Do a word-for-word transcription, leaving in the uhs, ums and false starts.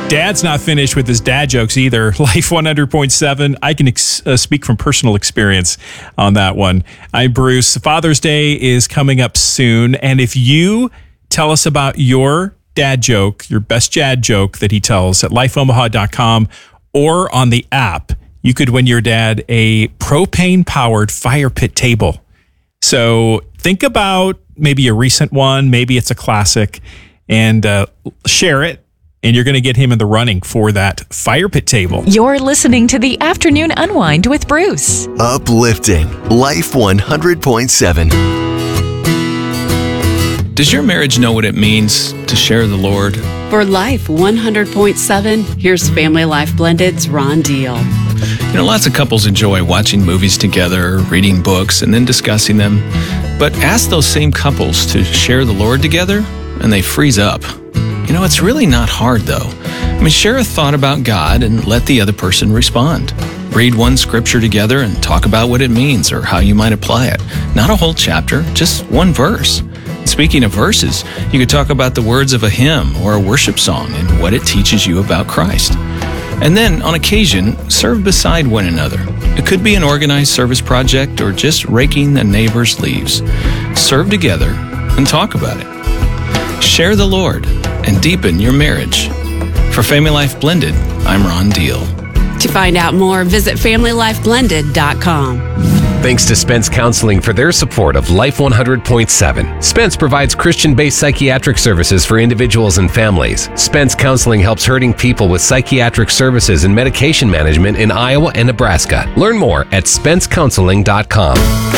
Dad's not finished with his dad jokes either. Life one hundred point seven. I can ex- uh, speak from personal experience on that one. I'm Bruce. Father's Day is coming up soon. And if you tell us about your dad joke, your best dad joke that he tells at life omaha dot com or on the app, you could win your dad a propane-powered fire pit table. So think about maybe a recent one. Maybe it's a classic. And uh, share it. And you're going to get him in the running for that fire pit table. You're listening to the Afternoon Unwind with Bruce. Uplifting. Life one hundred point seven. Does your marriage know what it means to share the Lord? For Life one hundred point seven, here's Family Life Blended's Ron Deal. You know, lots of couples enjoy watching movies together, reading books, and then discussing them. But ask those same couples to share the Lord together, and they freeze up. You know, it's really not hard, though. I mean, share a thought about God and let the other person respond. Read one scripture together and talk about what it means or how you might apply it. Not a whole chapter, just one verse. Speaking of verses, you could talk about the words of a hymn or a worship song and what it teaches you about Christ. And then, on occasion, serve beside one another. It could be an organized service project or just raking a neighbor's leaves. Serve together and talk about it. Share the Lord and deepen your marriage. For Family Life Blended, I'm Ron Deal. To find out more, visit family life blended dot com. Thanks to Spence Counseling for their support of Life one hundred point seven. Spence provides Christian-based psychiatric services for individuals and families. Spence Counseling helps hurting people with psychiatric services and medication management in Iowa and Nebraska. Learn more at spence counseling dot com.